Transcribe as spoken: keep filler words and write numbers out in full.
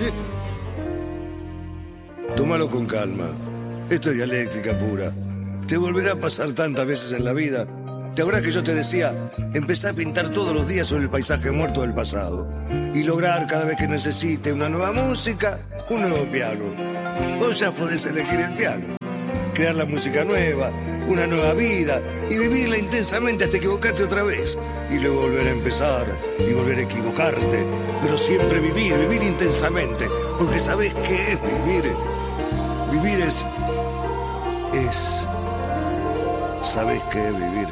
Tómalo con calma. Esto es dialéctica pura. Te volverá a pasar tantas veces en la vida. ¿Te acuerdas que yo te decía? Empezá a pintar todos los días sobre el paisaje muerto del pasado y lograr cada vez que necesite una nueva música, un nuevo piano. Vos ya podés elegir el piano, crear la música nueva, una nueva vida y vivirla intensamente hasta equivocarte otra vez y luego volver a empezar y volver a equivocarte, pero siempre vivir, vivir intensamente, porque ¿sabés qué es vivir? Vivir es... es... ¿Sabés qué es vivir?